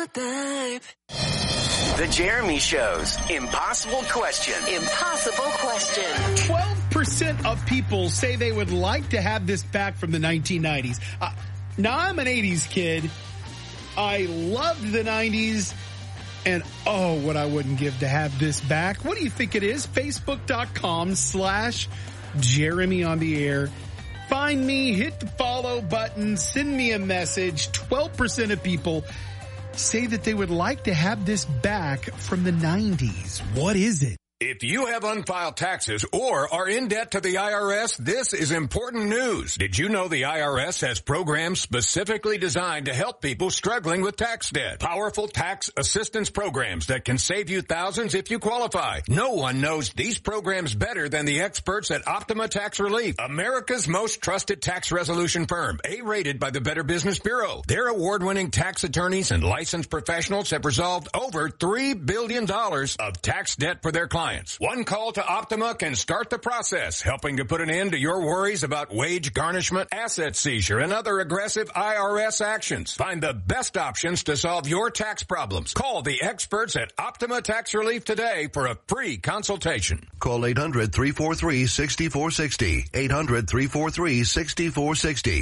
The Jeremy Show's Impossible Question. Impossible Question. 12% of people say they would like to have this back from the 1990s. Now, I'm an 80s kid. I loved the 90s. And oh, what I wouldn't give to have this back. What do you think it is? Facebook.com/Jeremy on the air. Find me, hit the follow button, send me a message. 12% of people say that they would like to have this back from the 90s. What is it? If you have unfiled taxes or are in debt to the IRS, this is important news. Did you know the IRS has programs specifically designed to help people struggling with tax debt? Powerful tax assistance programs that can save you thousands if you qualify. No one knows these programs better than the experts at Optima Tax Relief, America's most trusted tax resolution firm, A-rated by the Better Business Bureau. Their award-winning tax attorneys and licensed professionals have resolved over $3 billion of tax debt for their clients. One call to Optima can start the process, helping to put an end to your worries about wage garnishment, asset seizure, and other aggressive IRS actions. Find the best options to solve your tax problems. Call the experts at Optima Tax Relief today for a free consultation. Call 800-343-6460. 800-343-6460.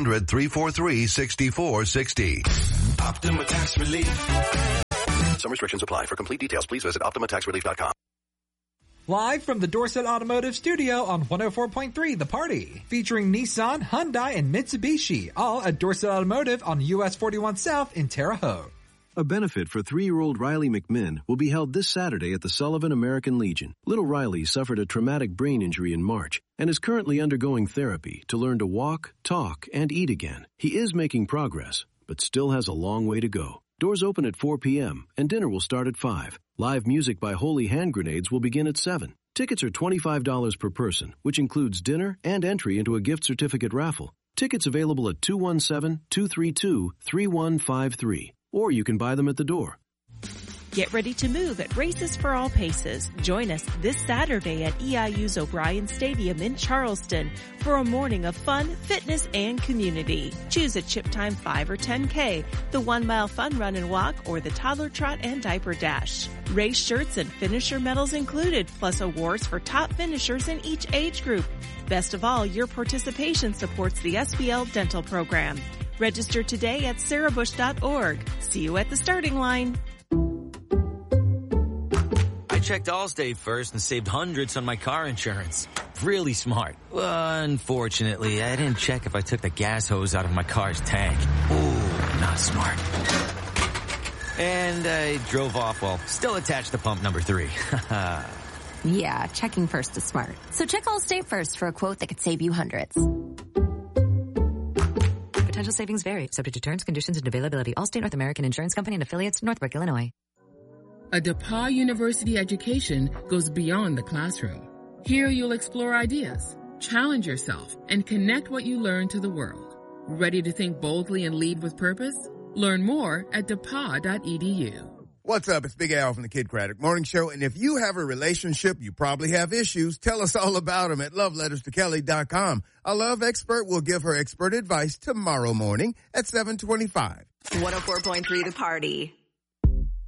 800-343-6460. Optima Tax Relief. Some restrictions apply. For complete details, please visit OptimaTaxRelief.com. Live from the Dorset Automotive Studio on 104.3 The Party. Featuring Nissan, Hyundai, and Mitsubishi. All at Dorset Automotive on US 41 South in Terre Haute. A benefit for 3-year-old Riley McMinn will be held this Saturday at the Sullivan American Legion. Little Riley suffered a traumatic brain injury in March and is currently undergoing therapy to learn to walk, talk, and eat again. He is making progress, but still has a long way to go. Doors open at 4 p.m. and dinner will start at 5. Live music by Holy Hand Grenades will begin at 7. Tickets are $25 per person, which includes dinner and entry into a gift certificate raffle. Tickets available at 217-232-3153. Or you can buy them at the door. Get ready to move at Races for All Paces. Join us this Saturday at EIU's O'Brien Stadium in Charleston for a morning of fun, fitness, and community. Choose a Chip Time 5 or 10K, the 1-mile fun run and walk, or the toddler trot and diaper dash. Race shirts and finisher medals included, plus awards for top finishers in each age group. Best of all, your participation supports the SBL dental program. Register today at sarahbush.org. See you at the starting line. I checked Allstate first and saved hundreds on my car insurance. Really smart. Unfortunately, I didn't check if I took the gas hose out of my car's tank. Ooh, not smart. And I drove off while still attached to pump number 3. Yeah, checking first is smart. So check Allstate first for a quote that could save you hundreds. Potential savings vary, subject to terms, conditions, and availability. Allstate North American Insurance Company and affiliates, Northbrook, Illinois. A DePauw University education goes beyond the classroom. Here you'll explore ideas, challenge yourself, and connect what you learn to the world. Ready to think boldly and lead with purpose? Learn more at DePauw.edu. What's up? It's Big Al from the Kid Craddock Morning Show. And if you have a relationship, you probably have issues. Tell us all about them at loveletterstokelly.com. A love expert will give her expert advice tomorrow morning at 7:25. 104.3 The Party.